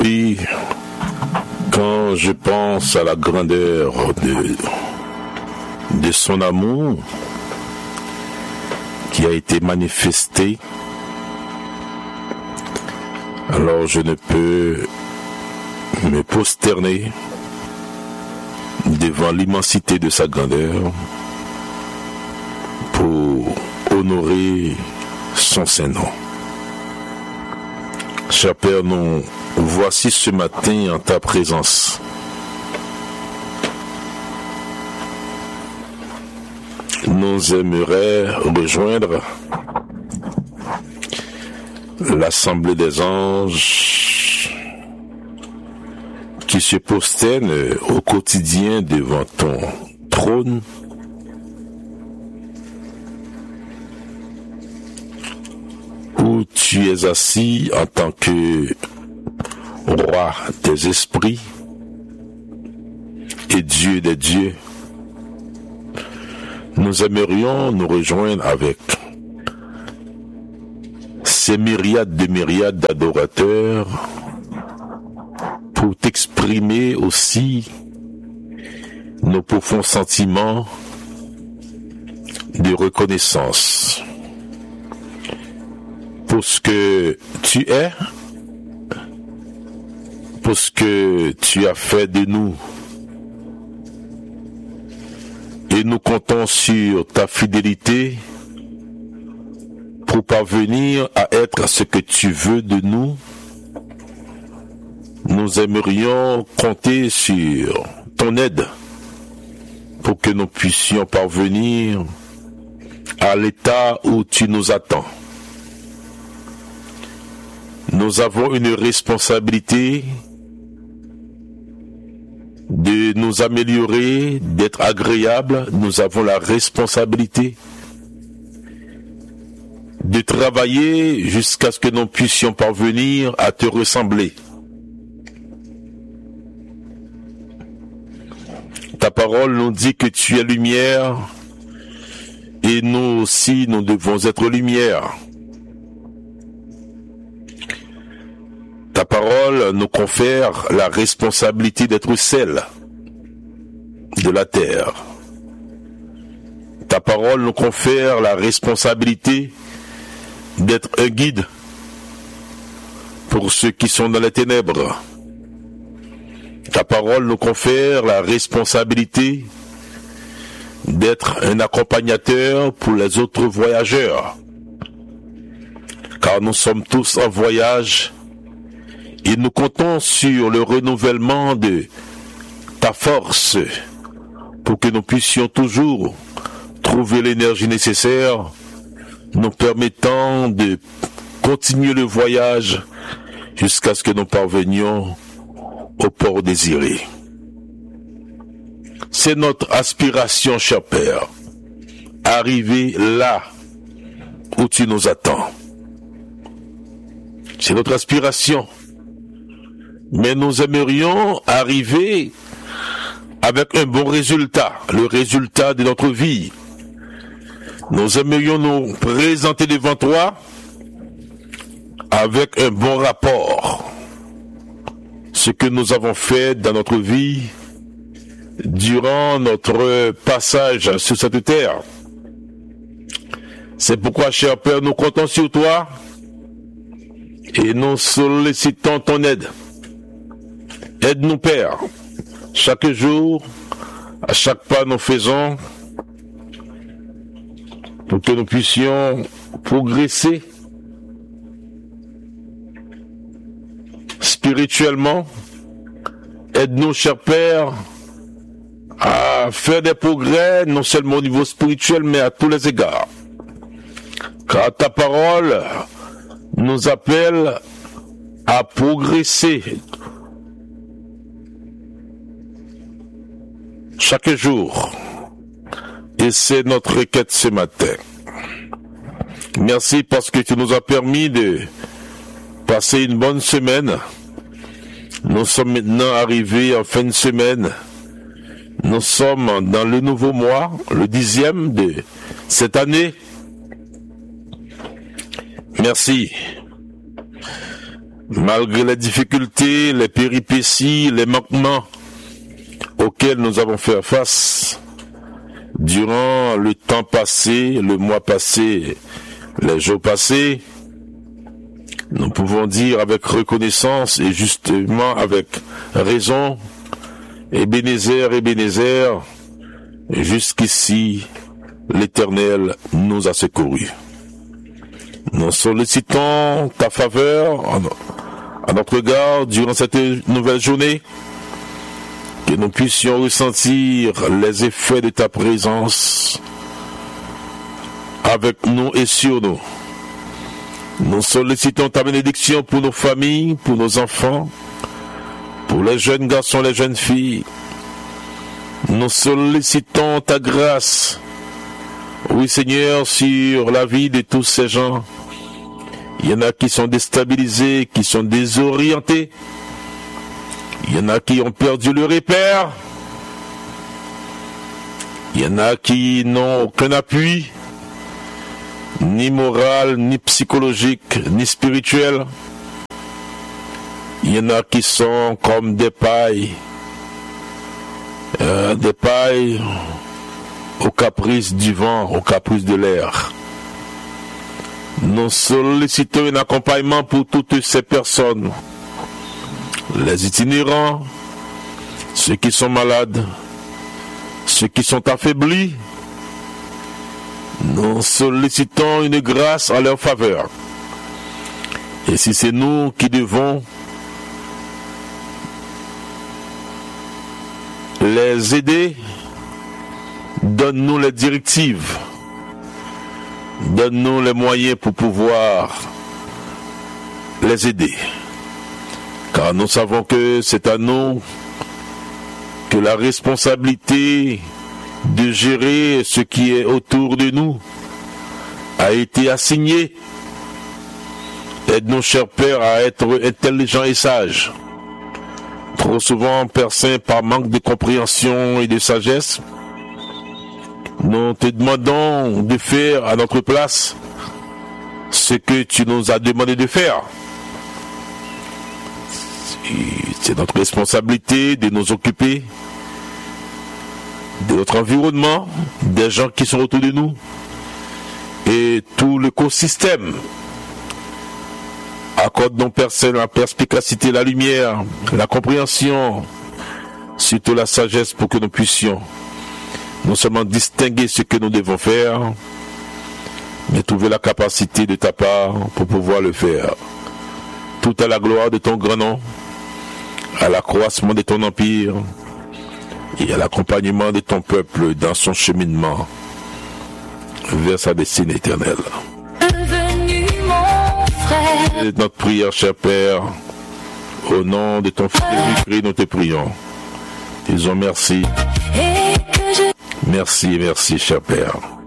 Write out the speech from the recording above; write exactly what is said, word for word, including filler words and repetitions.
puis, quand je pense à la grandeur de, de son amour qui a été manifesté, alors je ne peux me prosterner devant l'immensité de sa grandeur pour honorer son Saint-Nom. Cher Père, nous voici ce matin en ta présence. Nous aimerions rejoindre l'assemblée des anges qui se prosternent au quotidien devant ton trône, où tu es assis en tant que roi des esprits et Dieu des dieux. Nous aimerions nous rejoindre avec ces myriades de myriades d'adorateurs pour t'exprimer aussi nos profonds sentiments de reconnaissance pour ce que tu es, pour ce que tu as fait de nous. Et nous comptons sur ta fidélité pour parvenir à être ce que tu veux de nous. Nous aimerions compter sur ton aide pour que nous puissions parvenir à l'état où tu nous attends. Nous avons une responsabilité de nous améliorer, d'être agréables. Nous avons la responsabilité de travailler jusqu'à ce que nous puissions parvenir à te ressembler. Ta parole nous dit que tu es lumière et nous aussi nous devons être lumière. Ta parole nous confère la responsabilité d'être sel de la terre. Ta parole nous confère la responsabilité d'être un guide pour ceux qui sont dans les ténèbres. Ta parole nous confère la responsabilité d'être un accompagnateur pour les autres voyageurs. Car nous sommes tous en voyage et nous comptons sur le renouvellement de ta force pour que nous puissions toujours trouver l'énergie nécessaire, nous permettant de continuer le voyage jusqu'à ce que nous parvenions au port désiré. C'est notre aspiration, cher Père, arriver là où tu nous attends. C'est notre aspiration. Mais nous aimerions arriver avec un bon résultat, le résultat de notre vie. Nous aimerions nous présenter devant toi avec un bon rapport. Ce que nous avons fait dans notre vie durant notre passage sur cette terre. C'est pourquoi, cher Père, nous comptons sur toi et nous sollicitons ton aide. Aide-nous, Père, chaque jour, à chaque pas nous faisons, pour que nous puissions progresser spirituellement. Aide-nous, cher Père, à faire des progrès, non seulement au niveau spirituel, mais à tous les égards. Car ta parole nous appelle à progresser chaque jour. Et c'est notre requête ce matin. Merci parce que tu nous as permis de passer une bonne semaine. Nous sommes maintenant arrivés en fin de semaine. Nous sommes dans le nouveau mois, le dixième de cette année. Merci. Malgré les difficultés, les péripéties, les manquements auxquels nous avons fait face durant le temps passé, le mois passé, les jours passés, nous pouvons dire avec reconnaissance et justement avec raison, Ebenezer, Ebenezer, jusqu'ici, l'Éternel nous a secourus. Nous sollicitons ta faveur à notre égard durant cette nouvelle journée, que nous puissions ressentir les effets de ta présence avec nous et sur nous. Nous sollicitons ta bénédiction pour nos familles, pour nos enfants, pour les jeunes garçons, les jeunes filles. Nous sollicitons ta grâce, oui Seigneur, sur la vie de tous ces gens. Il y en a qui sont déstabilisés, qui sont désorientés. Il y en a qui ont perdu le repère. Il y en a qui n'ont aucun appui, ni moral, ni psychologique, ni spirituel. Il y en a qui sont comme des pailles, euh, des pailles au caprice du vent, au caprice de l'air. Nous sollicitons un accompagnement pour toutes ces personnes, les itinérants, ceux qui sont malades, ceux qui sont affaiblis. Nous sollicitons une grâce en leur faveur. Et si c'est nous qui devons les aider, donne-nous les directives, donne-nous les moyens pour pouvoir les aider. Car nous savons que c'est à nous que la responsabilité de gérer ce qui est autour de nous a été assignée. Aide-nous, cher Père, à être intelligents et sages. Trop souvent, Père Saint, par manque de compréhension et de sagesse, nous te demandons de faire à notre place ce que tu nous as demandé de faire. C'est notre responsabilité de nous occuper de notre environnement, des gens qui sont autour de nous et tout l'écosystème. Accorde-nous, Père Saint, la perspicacité, la lumière, la compréhension, surtout la sagesse pour que nous puissions non seulement distinguer ce que nous devons faire, mais trouver la capacité de ta part pour pouvoir le faire. Tout à la gloire de ton grand nom, à l'accroissement de ton empire et à l'accompagnement de ton peuple dans son cheminement vers sa destinée éternelle. C'est notre prière, cher Père, au nom de ton Fils Jésus-Christ, nous te prions. Disons merci. Merci, merci, cher Père.